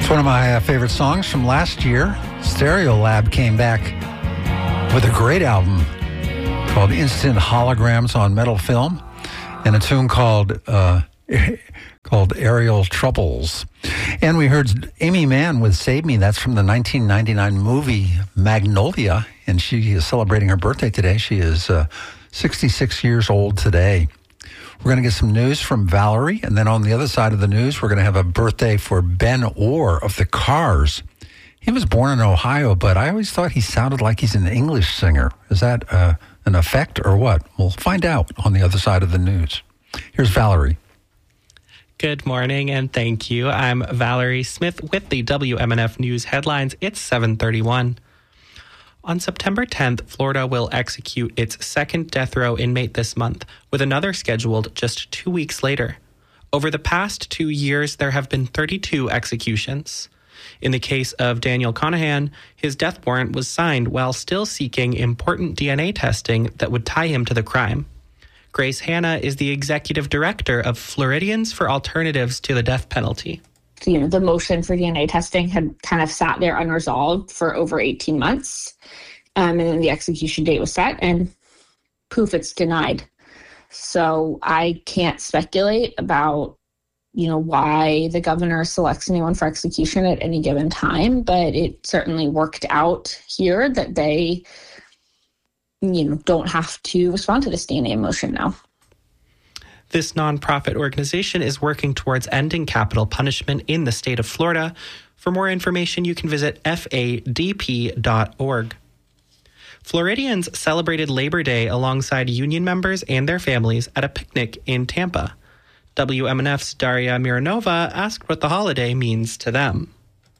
One of my favorite songs from last year. Stereolab came back with a great album called Instant Holograms on Metal Film and a tune called Aerial Troubles. And we heard Amy Mann with Save Me. That's from the 1999 movie Magnolia, and she is celebrating her birthday today. She is 66 years old today. We're going to get some news from Valerie, and then on the other side of the news, we're going to have a birthday for Ben Orr of the Cars. He was born in Ohio, but I always thought he sounded like he's an English singer. Is that an effect or what? We'll find out on the other side of the news. Here's Valerie. Good morning, and thank you. I'm Valerie Smith with the WMNF News headlines. It's 7:31. On September 10th, Florida will execute its second death row inmate this month, with another scheduled just 2 weeks later. Over the past 2 years, there have been 32 executions. In the case of Daniel Conahan, his death warrant was signed while still seeking important DNA testing that would tie him to the crime. Grace Hanna is the executive director of Floridians for Alternatives to the Death Penalty. The motion for DNA testing had kind of sat there unresolved for over 18 months. And then the execution date was set and poof, it's denied. So I can't speculate about, why the governor selects anyone for execution at any given time, but it certainly worked out here that they, don't have to respond to this DNA motion now. This nonprofit organization is working towards ending capital punishment in the state of Florida. For more information, you can visit fadp.org. Floridians celebrated Labor Day alongside union members and their families at a picnic in Tampa. WMNF's Daria Mironova asked what the holiday means to them.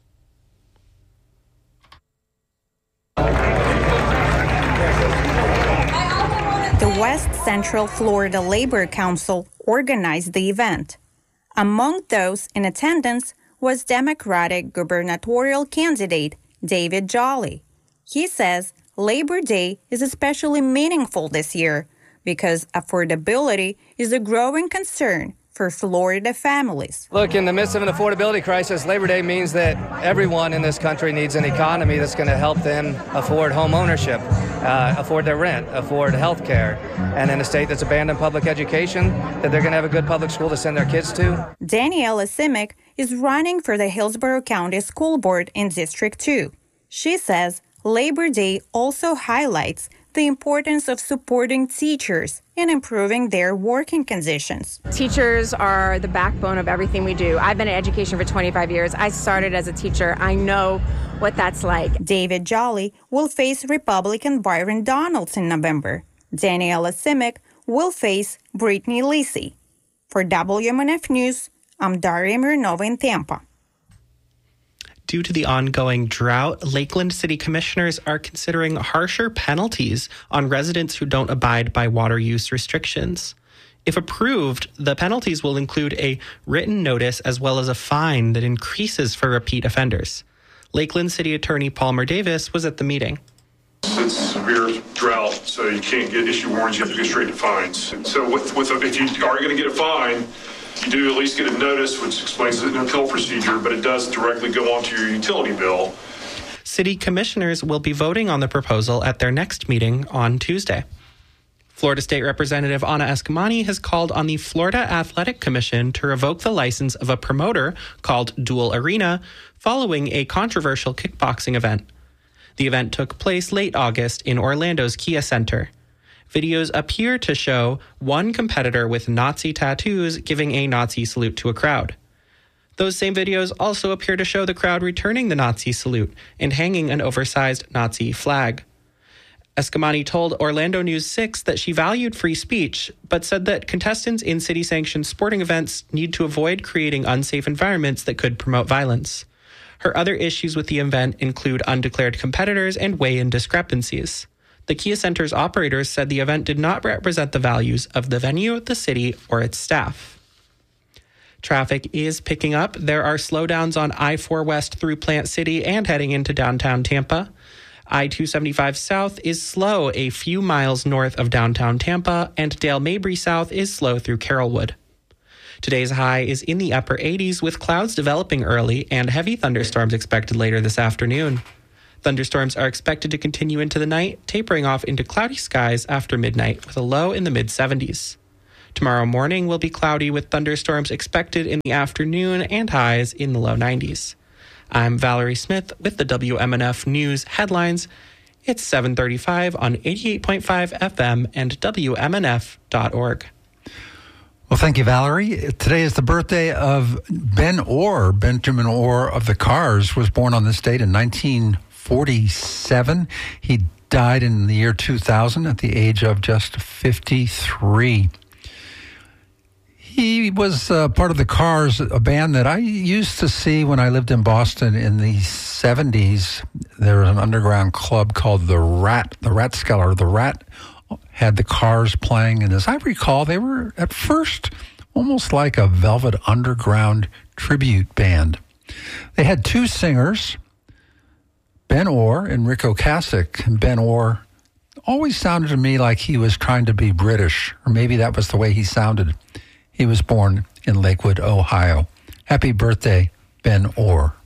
The West Central Florida Labor Council organized the event. Among those in attendance was Democratic gubernatorial candidate David Jolly. He says Labor Day is especially meaningful this year because affordability is a growing concern for Florida families. Look, in the midst of an affordability crisis, Labor Day means that everyone in this country needs an economy that's going to help them afford home ownership, afford their rent, afford health care, and in a state that's abandoned public education, that they're going to have a good public school to send their kids to. Daniela Simic is running for the Hillsborough County School Board in District 2. She says Labor Day also highlights the importance of supporting teachers and improving their working conditions. Teachers are the backbone of everything we do. I've been in education for 25 years. I started as a teacher. I know what that's like. David Jolly will face Republican Byron Donalds in November. Daniela Simic will face Brittany Lisi. For WMNF News, I'm Daria Mironova in Tampa. Due to the ongoing drought, Lakeland City Commissioners are considering harsher penalties on residents who don't abide by water use restrictions. If approved, the penalties will include a written notice as well as a fine that increases for repeat offenders. Lakeland City Attorney Palmer Davis was at the meeting. It's severe drought, so you can't issue warrants, you have to go straight to fines. And so if you are going to get a fine, you do at least get a notice which explains the appeal procedure, but it does directly go onto your utility bill. City commissioners will be voting on the proposal at their next meeting on Tuesday. Florida State Representative Anna Eskamani has called on the Florida Athletic Commission to revoke the license of a promoter called Dual Arena following a controversial kickboxing event. The event took place late August in Orlando's Kia Center. Videos appear to show one competitor with Nazi tattoos giving a Nazi salute to a crowd. Those same videos also appear to show the crowd returning the Nazi salute and hanging an oversized Nazi flag. Eskamani told Orlando News 6 that she valued free speech, but said that contestants in city-sanctioned sporting events need to avoid creating unsafe environments that could promote violence. Her other issues with the event include undeclared competitors and weigh-in discrepancies. The Kia Center's operators said the event did not represent the values of the venue, the city, or its staff. Traffic is picking up. There are slowdowns on I-4 West through Plant City and heading into downtown Tampa. I-275 South is slow a few miles north of downtown Tampa, and Dale Mabry South is slow through Carrollwood. Today's high is in the upper 80s with clouds developing early and heavy thunderstorms expected later this afternoon. Thunderstorms are expected to continue into the night, tapering off into cloudy skies after midnight with a low in the mid-70s. Tomorrow morning will be cloudy with thunderstorms expected in the afternoon and highs in the low 90s. I'm Valerie Smith with the WMNF News headlines. It's 7:35 on 88.5 FM and WMNF.org. Well, thank you, Valerie. Today is the birthday of Ben Orr. Benjamin Orr of the Cars was born on this date in 1947. He died in the year 2000 at the age of just 53. He was part of the Cars, a band that I used to see when I lived in Boston in the 70s. There was an underground club called The Rathskeller. The Rat had the Cars playing, and as I recall, they were at first almost like a Velvet Underground tribute band. They had two singers, Ben Orr and Rick Ocasek. And Ben Orr always sounded to me like he was trying to be British, or maybe that was the way he sounded. He was born in Lakewood, Ohio. Happy birthday, Ben Orr.